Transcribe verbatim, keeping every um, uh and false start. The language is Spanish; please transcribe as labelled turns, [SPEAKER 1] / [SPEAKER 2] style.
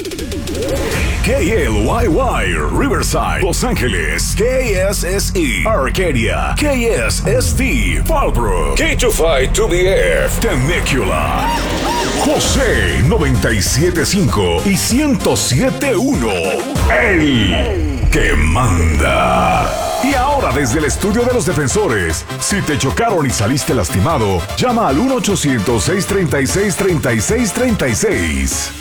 [SPEAKER 1] K L Y Y, Riverside, Los Ángeles. K S S E, Arcadia. K S S T, Fallbrook. K veinticinco two B F, Temecula. José noventa y siete punto cinco y ciento siete punto uno. El que manda. Y ahora desde el estudio de los defensores, si te chocaron y saliste lastimado, llama al uno ochocientos, seiscientos treinta y seis, treinta y seis treinta y seis.